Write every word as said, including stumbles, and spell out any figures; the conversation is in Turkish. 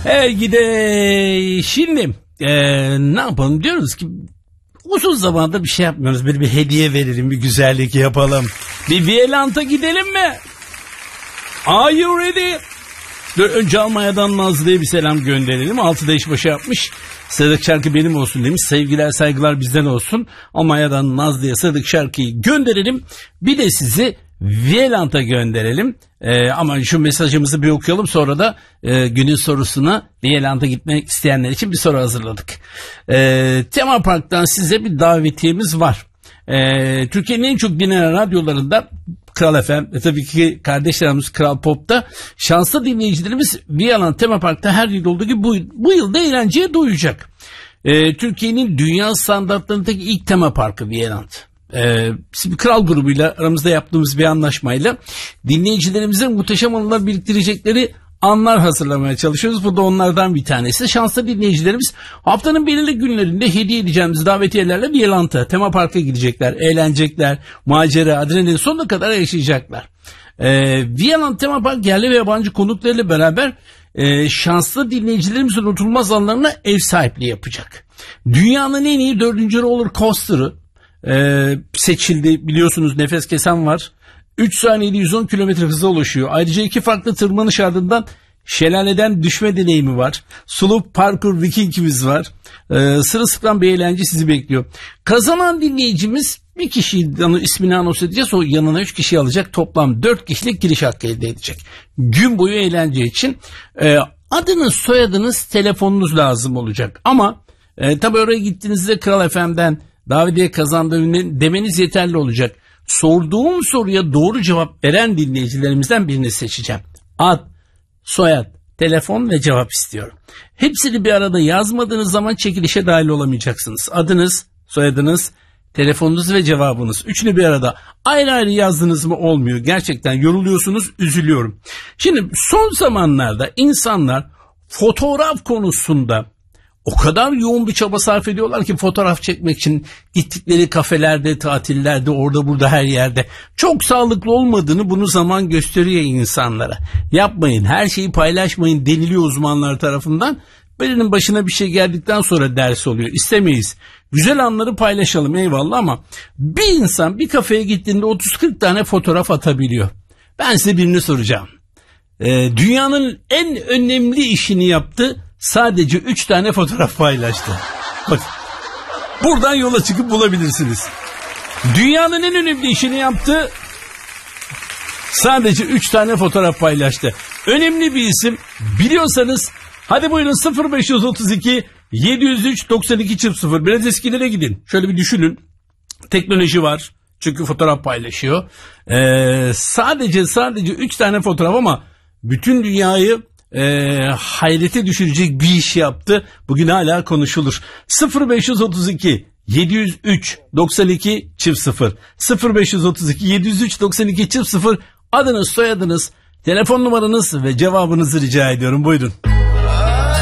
Evet gide şimdi e, ne yapalım diyoruz ki uzun zamandır bir şey yapmıyoruz. Böyle bir hediye verelim, bir güzellik yapalım. Bir Violant'a gidelim mi? Are you ready? Dur, önce Almanya'dan Nazlı'ya bir selam gönderelim. Altıda işbaşı yapmış. Sıradaki şarkı benim olsun demiş. Sevgiler saygılar bizden olsun. Almanya'dan Nazlı'ya sıradaki şarkıyı gönderelim. Bir de sizi Violant'a gönderelim. Ee, ama şu mesajımızı bir okuyalım. Sonra da e, günün sorusuna Violant'a gitmek isteyenler için bir soru hazırladık. Ee, Tema Park'tan size bir davetiyemiz var. Ee, Türkiye'nin en çok dinlenen radyolarında Kral F M ve tabii ki kardeşlerimiz Kral Pop'ta şanslı dinleyicilerimiz Violent Tema Park'ta her yıl olduğu gibi bu, bu yılda eğlenceye doyacak. Ee, Türkiye'nin dünya standartlarındaki ilk tema parkı Violent. Ee, biz bir Kral grubuyla aramızda yaptığımız bir anlaşmayla dinleyicilerimizin muhteşem anılar biriktirecekleri anlar hazırlamaya çalışıyoruz. Bu da onlardan bir tanesi. Şanslı dinleyicilerimiz haftanın belirli günlerinde hediye edeceğimiz davetiyelerle Violent'a, tema parka gidecekler, eğlenecekler, macera, adrenalin sonuna kadar yaşayacaklar. Ee, Violent Tema Park yerli ve yabancı konuklarıyla beraber e, şanslı dinleyicilerimizin unutulmaz anlarına ev sahipliği yapacak. Dünyanın en iyi dördüncü roller coaster'ı e, seçildi. Biliyorsunuz nefes kesen var. üç saniyede yüz on kilometre hıza ulaşıyor. Ayrıca iki farklı tırmanış ardından şelaleden düşme deneyimi var. Slope Parkour Viking'imiz var. Ee, sırılsıklam bir eğlence sizi bekliyor. Kazanan dinleyicimiz bir kişi ismini anons edeceğiz. O yanına üç kişi alacak. Toplam dört kişilik giriş hakkı elde edecek. Gün boyu eğlence için e, adınız, soyadınız, telefonunuz lazım olacak. Ama e, tabii oraya gittiğinizde Kral F M'den davetiye kazandığını demeniz yeterli olacak. Sorduğum soruya doğru cevap veren dinleyicilerimizden birini seçeceğim. Ad, soyad, telefon ve cevap istiyorum. Hepsini bir arada yazmadığınız zaman çekilişe dahil olamayacaksınız. Adınız, soyadınız, telefonunuz ve cevabınız. Üçünü bir arada ayrı ayrı yazdınız mı olmuyor. Gerçekten yoruluyorsunuz, üzülüyorum. Şimdi son zamanlarda insanlar fotoğraf konusunda o kadar yoğun bir çaba sarf ediyorlar ki fotoğraf çekmek için gittikleri kafelerde, tatillerde, orada burada her yerde. Çok sağlıklı olmadığını bunu zaman gösteriyor insanlara. Yapmayın, her şeyi paylaşmayın deniliyor uzmanlar tarafından. Birinin başına bir şey geldikten sonra ders oluyor. İstemeyiz. Güzel anları paylaşalım eyvallah ama bir insan bir kafeye gittiğinde otuz kırk tane fotoğraf atabiliyor. Ben size birini soracağım. Ee, dünyanın en önemli işini yaptı. Sadece üç tane fotoğraf paylaştı. Bak, buradan yola çıkıp bulabilirsiniz. Dünyanın en önemli işini yaptı. Sadece üç tane fotoğraf paylaştı. Önemli bir isim. Biliyorsanız hadi buyurun sıfır beş otuz iki yedi yüz üç doksan iki sıfır. Biraz eskilere gidin. Şöyle bir düşünün. Teknoloji var. Çünkü fotoğraf paylaşıyor. Ee, sadece sadece üç tane fotoğraf ama bütün dünyayı E, hayrete düşürecek bir iş yaptı. Bugün hala konuşulur. sıfır beş otuz iki yedi yüz üç doksan iki sıfır sıfır beş otuz iki yedi yüz üç doksan iki sıfır adınız, soyadınız, telefon numaranız ve cevabınızı rica ediyorum. Buyurun.